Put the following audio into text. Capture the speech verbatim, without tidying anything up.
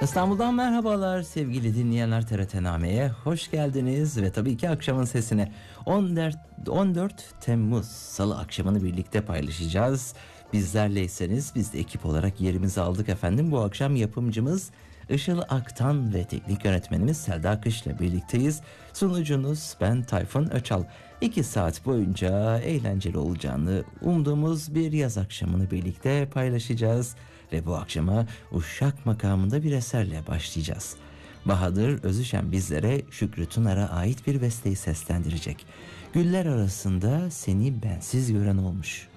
İstanbul'dan merhabalar sevgili dinleyenler, T R T Name'ye hoş geldiniz ve tabii ki akşamın sesine. on dört, on dört Temmuz Salı akşamını birlikte paylaşacağız. Bizlerleyseniz biz de ekip olarak yerimizi aldık efendim. Bu akşam yapımcımız Işıl Aktan ve teknik yönetmenimiz Selda Kış'la birlikteyiz. Sunucunuz ben Tayfun Öçal. İki saat boyunca eğlenceli olacağını umduğumuz bir yaz akşamını birlikte paylaşacağız. Ve bu akşama Uşak makamında bir eserle başlayacağız. Bahadır Özüşen bizlere Şükrü Tunar'a ait bir besteyi seslendirecek. Güller arasında seni bensiz gören olmuş.